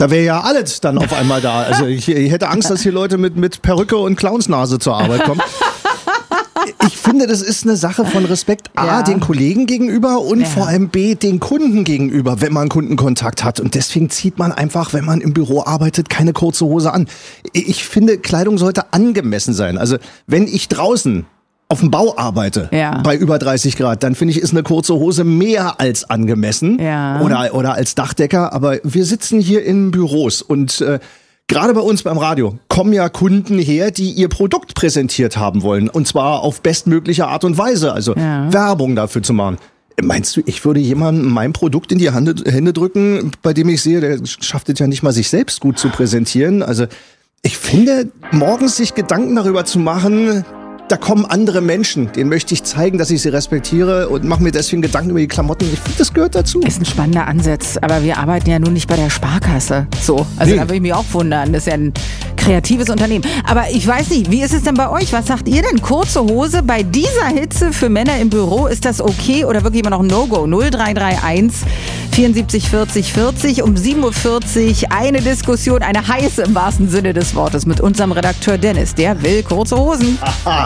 Da wäre ja alles dann auf einmal da. Also ich hätte Angst, dass hier Leute mit Perücke und Clownsnase zur Arbeit kommen. Ich finde, das ist eine Sache von Respekt A, den Kollegen gegenüber und vor allem B, den Kunden gegenüber, wenn man Kundenkontakt hat. Und deswegen zieht man einfach, wenn man im Büro arbeitet, keine kurze Hose an. Ich finde, Kleidung sollte angemessen sein. Also wenn ich draußen auf dem Bau arbeite, bei über 30 Grad, dann finde ich, ist eine kurze Hose mehr als angemessen oder als Dachdecker. Aber wir sitzen hier in Büros und gerade bei uns beim Radio kommen ja Kunden her, die ihr Produkt präsentiert haben wollen. Und zwar auf bestmögliche Art und Weise. Also Werbung dafür zu machen. Meinst du, ich würde jemandem mein Produkt in die Hände drücken, bei dem ich sehe, der schafft es ja nicht mal, sich selbst gut zu präsentieren? Also ich finde, morgens sich Gedanken darüber zu machen, da kommen andere Menschen, denen möchte ich zeigen, dass ich sie respektiere und mache mir deswegen Gedanken über die Klamotten. Ich finde, das gehört dazu. Ist ein spannender Ansatz, aber wir arbeiten ja nun nicht bei der Sparkasse. So, also da würde ich mich auch wundern. Das ist ja ein kreatives Unternehmen. Aber ich weiß nicht, wie ist es denn bei euch? Was sagt ihr denn? Kurze Hose bei dieser Hitze für Männer im Büro, ist das okay oder wirklich immer noch ein No-Go? 0331 74 40 40 um 7.40 Uhr eine Diskussion, eine heiße im wahrsten Sinne des Wortes mit unserem Redakteur Dennis. Der will kurze Hosen.